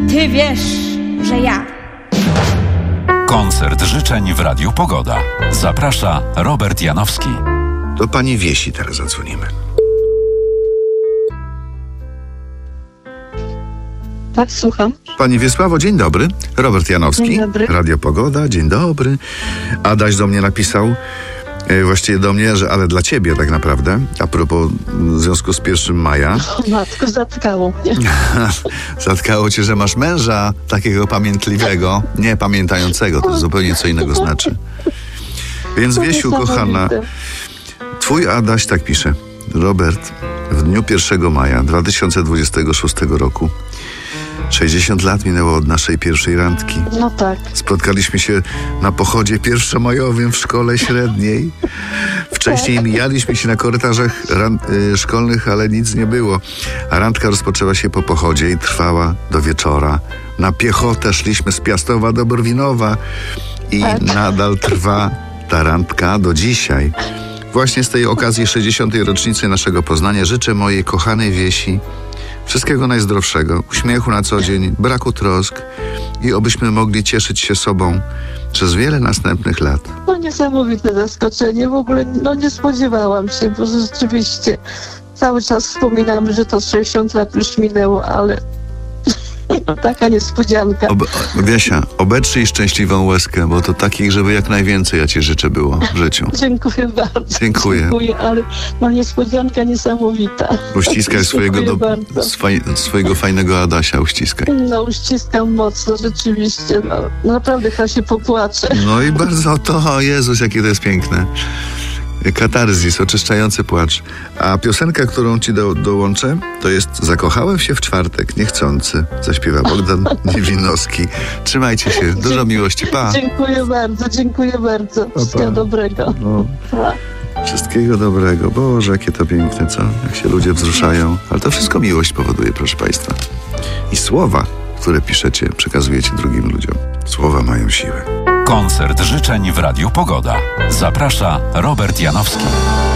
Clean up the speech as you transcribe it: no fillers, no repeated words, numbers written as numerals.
Ty wiesz, że ja. Koncert życzeń w Radiu Pogoda. Zaprasza Robert Janowski. Do pani Wiesi teraz zadzwonimy. Tak, słucham. Pani Wiesławo, dzień dobry. Robert Janowski. Dzień dobry. Radio Pogoda, dzień dobry. Adaś do mnie napisał, właściwie do mnie, że ale dla ciebie tak naprawdę, a propos w związku z 1 maja. O matko, zatkało mnie. Zatkało cię, że masz męża takiego pamiętliwego, nie pamiętającego, to zupełnie co innego znaczy. Więc Wiesiu, kochana, twój Adaś tak pisze. Robert, w dniu 1 maja 2026 roku 60 lat minęło od naszej pierwszej randki. No tak. Spotkaliśmy się na pochodzie pierwszomajowym w szkole średniej. Wcześniej mijaliśmy się na korytarzach szkolnych, ale nic nie było. A randka rozpoczęła się po pochodzie i trwała do wieczora. Na piechotę szliśmy z Piastowa do Brwinowa i nadal trwa ta randka do dzisiaj. Właśnie z tej okazji 60. rocznicy naszego poznania życzę mojej kochanej Wiesi wszystkiego najzdrowszego, uśmiechu na co dzień, braku trosk i obyśmy mogli cieszyć się sobą przez wiele następnych lat. No niesamowite zaskoczenie. W ogóle nie spodziewałam się, bo rzeczywiście cały czas wspominamy, że to 60 lat już minęło, ale taka niespodzianka. Wiesia, obetrzyj szczęśliwą łezkę, bo to takich, żeby jak najwięcej ja ci życzę było w życiu. Dziękuję bardzo. Dziękuję, ale niespodzianka niesamowita. Uściskaj swojego fajnego Adasia, uściskaj. No, uściskam mocno, rzeczywiście. No, naprawdę chyba się popłaczę. No i bardzo to, Jezus, jakie to jest piękne. Katarzis, oczyszczający płacz. A piosenka, którą ci dołączę, to jest Zakochałem się w czwartek, niechcący. Zaśpiewa Bogdan Niewinowski. Trzymajcie się, dużo miłości, pa. Dziękuję bardzo. Wszystkiego dobrego. No. Wszystkiego dobrego. Boże, jakie to piękne, co? Jak się ludzie wzruszają. Ale to wszystko miłość powoduje, proszę państwa. I słowa, które piszecie, przekazujecie drugim ludziom. Słowa mają siłę. Koncert życzeń w Radiu Pogoda. Zaprasza Robert Janowski.